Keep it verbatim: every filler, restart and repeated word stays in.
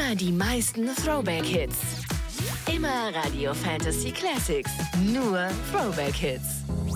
Immer die meisten Throwback-Hits. Immer Radio Fantasy Classics. Nur Throwback-Hits.